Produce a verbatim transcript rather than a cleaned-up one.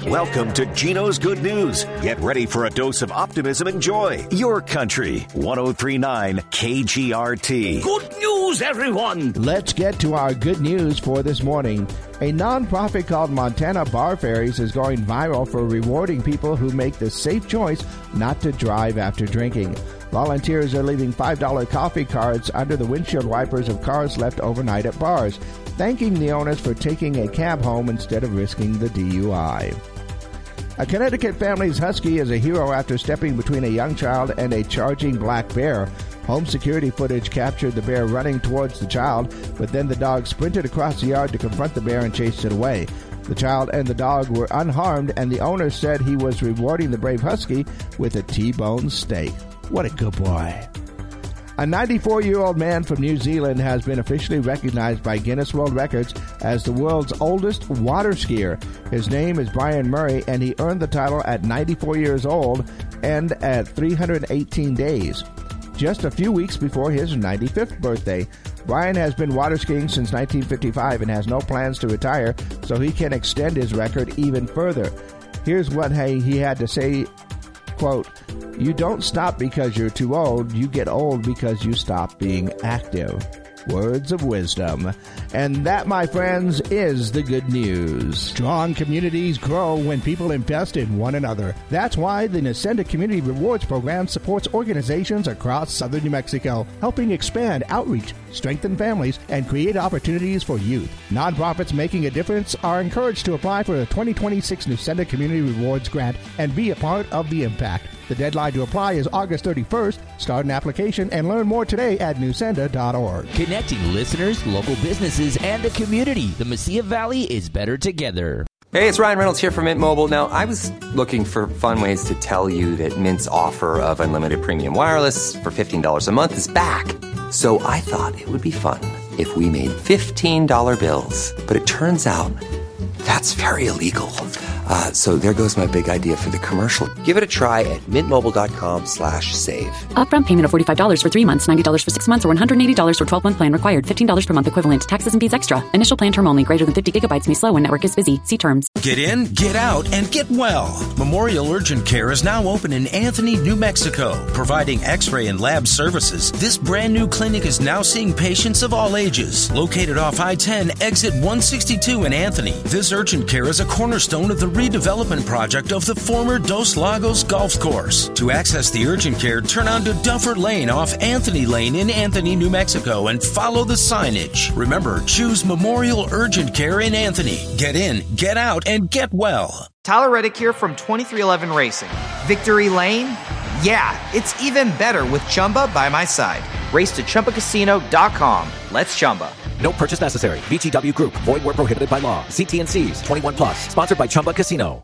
Welcome to Gino's Good News. Get ready for a dose of optimism and joy. Your country. ten thirty-nine K G R T. Good news, everyone. Let's get to our good news for this morning. A nonprofit called Montana Bar Ferries is going viral for rewarding people who make the safe choice not to drive after drinking. Volunteers are leaving five dollar coffee cards under the windshield wipers of cars left overnight at bars, thanking the owners for taking a cab home instead of risking the D U I. A Connecticut family's husky is a hero after stepping between a young child and a charging black bear. Home security footage captured the bear running towards the child, but then the dog sprinted across the yard to confront the bear and chased it away. The child and the dog were unharmed, and the owner said he was rewarding the brave husky with a T-bone steak. What a good boy. A ninety-four-year-old man from New Zealand has been officially recognized by Guinness World Records as the world's oldest water skier. His name is Brian Murray, and he earned the title at ninety-four years old and at three hundred eighteen days, just a few weeks before his ninety-fifth birthday. Brian has been water skiing since nineteen fifty-five and has no plans to retire, so he can extend his record even further. Here's what he had to say, quote, "You don't stop because you're too old. You get old because you stop being active." Words of wisdom. And that, my friends, is the good news. Strong communities grow when people invest in one another. That's why the Nacenda Community Rewards Program supports organizations across southern New Mexico, helping expand outreach, strengthen families, and create opportunities for youth. Nonprofits making a difference are encouraged to apply for the twenty twenty-six Nacenda Community Rewards Grant and be a part of the impact. The deadline to apply is August thirty-first. Start an application and learn more today at newsenda dot org. Connecting listeners, local businesses, and the community. The Mesilla Valley is better together. Hey, it's Ryan Reynolds here from Mint Mobile. Now, I was looking for fun ways to tell you that Mint's offer of unlimited premium wireless for fifteen dollars a month is back. So I thought it would be fun if we made fifteen dollar bills. But it turns out that's very illegal. Uh, so there goes my big idea for the commercial. Give it a try at mintmobile.com slash save. Upfront payment of forty-five dollars for three months, ninety dollars for six months, or one hundred eighty dollars for twelve-month plan required. fifteen dollars per month equivalent. Taxes and fees extra. Initial plan term only. Greater than fifty gigabytes may slow when network is busy. See terms. Get in, get out, and get well. Memorial Urgent Care is now open in Anthony, New Mexico, providing x-ray and lab services. This brand new clinic is now seeing patients of all ages. Located off I ten, exit one sixty-two in Anthony, this urgent care is a cornerstone of the redevelopment project of the former Dos Lagos Golf Course. To access the urgent care, turn onto Duffer Lane off Anthony Lane in Anthony, New Mexico, and follow the signage. Remember, choose Memorial Urgent Care in Anthony. Get in, get out, and get well. Tyler Reddick here from twenty-three eleven Racing. Victory Lane? Yeah, it's even better with Chumba by my side. Race to Chumba Casino dot com. Let's Chumba. No purchase necessary. V G W Group. Void where prohibited by law. See T and C's. twenty-one plus. Sponsored by Chumba Casino.